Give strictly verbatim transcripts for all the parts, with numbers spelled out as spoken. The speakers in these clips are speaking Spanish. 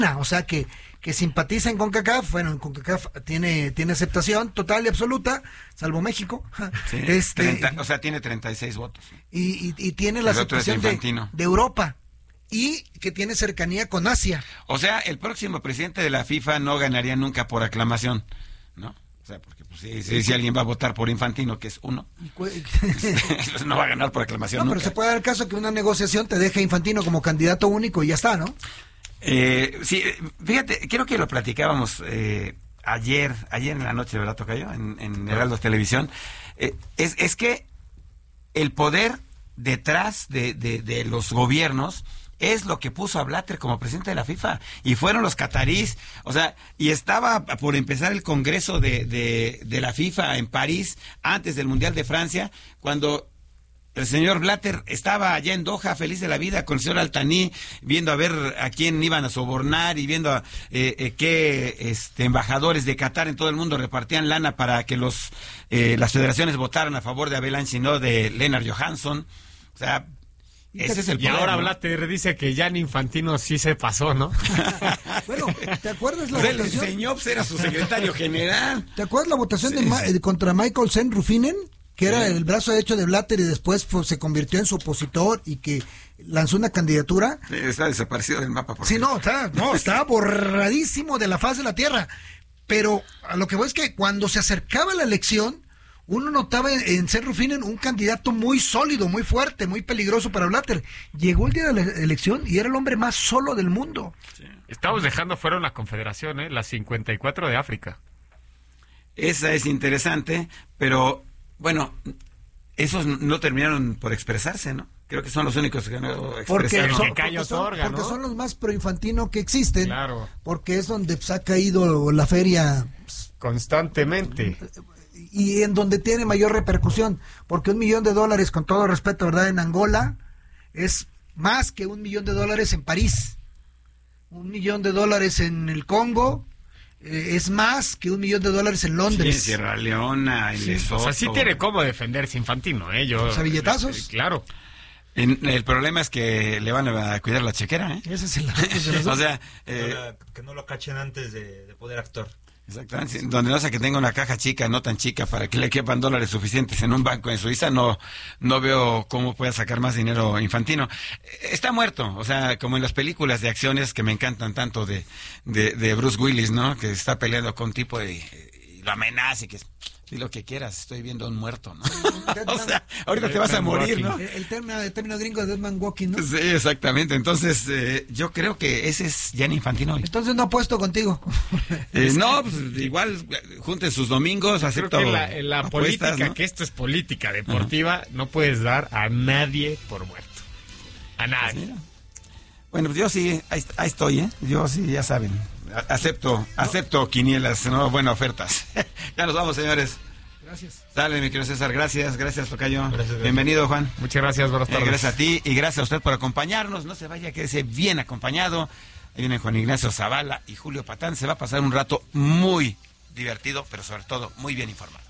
o sea que, que simpatiza en CONCACAF. Bueno, en CONCACAF tiene, tiene aceptación total y absoluta, salvo México. Sí, este, treinta, o sea, tiene treinta y seis votos. Y, y, y tiene la aceptación de, de Europa. Y que tiene cercanía con Asia. O sea, el próximo presidente de la FIFA no ganaría nunca por aclamación, ¿no? O sea, porque pues, si, si, si alguien va a votar por Infantino, que es uno, no va a ganar por aclamación. No, nunca. Pero se puede dar el caso que una negociación te deje Infantino como candidato único y ya está, ¿no? Eh, sí, fíjate, creo que lo platicábamos eh, ayer, ayer en la noche, ¿verdad, Tocayo? En, en Heraldo Televisión. Eh, es, es que el poder detrás de, de, de los gobiernos es lo que puso a Blatter como presidente de la FIFA, y fueron los catarís, o sea, y estaba por empezar el congreso de, de, de la FIFA en París, antes del Mundial de Francia, cuando el señor Blatter estaba allá en Doha, feliz de la vida, con el señor Altaní, viendo a ver a quién iban a sobornar, y viendo a, eh, eh, qué este, embajadores de Qatar en todo el mundo repartían lana para que los eh, las federaciones votaran a favor de Abel Anci, no de Lennart Johansson, o sea... Ese es el poder, y ahora ¿no? Blatter dice que Gianni Infantino sí se pasó, ¿no? Bueno, ¿te acuerdas la pues votación? El señor era su secretario general. ¿Te acuerdas la votación Sí. de Ma- eh, contra Michael Sen Rufinen? Que era el brazo derecho de Blatter y después pues, se convirtió en su opositor y que lanzó una candidatura. Sí, está desaparecido del mapa. Por Sí, no, está, no, está borradísimo de la faz de la tierra. Pero a lo que voy es que cuando se acercaba la elección, uno notaba en, en Sen Rufinen un candidato muy sólido, muy fuerte, muy peligroso para Blatter. Llegó el día de la elección y era el hombre más solo del mundo. Sí. Estamos dejando fuera una confederación, ¿eh? La cincuenta y cuatro de África. Esa es interesante, pero bueno, esos no terminaron por expresarse, ¿no? Creo que son los únicos que no Porque expresaron. son, Que Cayo porque son- Sorga, porque ¿no? son los más proinfantino que existen. Claro. Porque es donde pues, ha caído la feria Constantemente. y en donde tiene mayor repercusión. Porque un millón de dólares, con todo respeto, ¿verdad? En Angola es más que un millón de dólares en París. Un millón de dólares en el Congo eh, es más que un millón de dólares en Londres. Sí, en Sierra Leona, en Sí. Lesoto. O sea, sí tiene cómo defenderse Infantino, ¿eh? Yo, O sea, billetazos. eh, claro. En- el problema es que le van a cuidar la chequera, ¿eh? Ese es el ese es el- O sea, Que eh, no la- que no lo cachen antes de, de poder actuar. exactamente, sí, donde no sea que tenga una caja chica, no tan chica, para que le quepan dólares suficientes en un banco en Suiza, no no veo cómo pueda sacar más dinero Infantino. Eh, Está muerto, o sea, como en las películas de acciones que me encantan tanto de, de, de Bruce Willis, ¿no? Que está peleando con un tipo y, y lo amenaza y que di lo que quieras, estoy viendo a un muerto, ¿no? O sea, ahorita te vas a morir, ¿no? el, el término, el término gringo de Dead Man Walking, ¿no? Sí, exactamente. Entonces, eh, yo creo que ese es Gianni Infantino hoy. Entonces no apuesto contigo. Eh, no, pues igual eh, junten sus domingos, Creo acepto que en la, en la apuestas, política, ¿no? que esto es política deportiva, no puedes dar a nadie por muerto. A nadie. Sí. Bueno, pues yo sí, ahí, ahí estoy, ¿eh? Yo sí, ya saben. A- Acepto, acepto quinielas, no, bueno, ofertas. Ya nos vamos, señores. Gracias. Dale, mi querido César, gracias, gracias, tocayo. Gracias, gracias. Bienvenido, Juan. Muchas gracias, buenas Eh, tardes. gracias a ti y gracias a usted por acompañarnos. No se vaya, quédese bien acompañado. Ahí vienen Juan Ignacio Zavala y Julio Patán. Se va a pasar un rato muy divertido, pero sobre todo muy bien informado.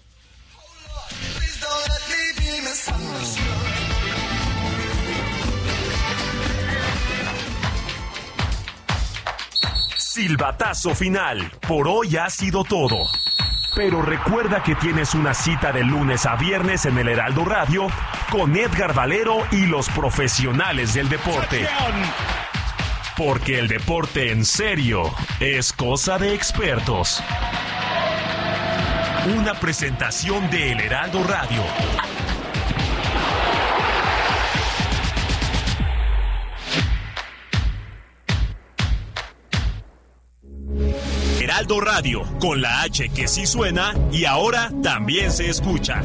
Silbatazo final. Por hoy ha sido todo. Pero recuerda que tienes una cita de lunes a viernes en el Heraldo Radio con Edgar Valero y los profesionales del deporte. Porque el deporte en serio es cosa de expertos. Una presentación de El Heraldo Radio. Heraldo Radio, con la H que sí suena y ahora también se escucha.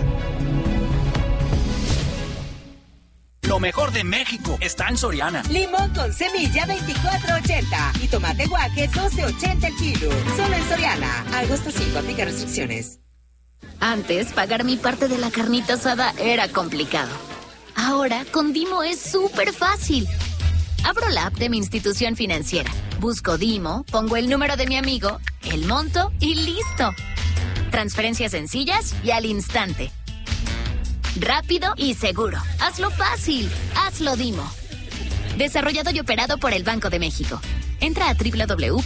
Lo mejor de México está en Soriana. Limón con semilla veinticuatro ochenta y tomate guaje doce ochenta el kilo. Solo en Soriana. Agosto cinco, aplica restricciones. Antes, pagar mi parte de la carnita asada era complicado. Ahora, con Dimo es súper fácil. Abro la app de mi institución financiera, busco Dimo, pongo el número de mi amigo, el monto y listo. Transferencias sencillas y al instante. Rápido y seguro. Hazlo fácil. Hazlo Dimo. Desarrollado y operado por el Banco de México. Entra a doble u doble u doble u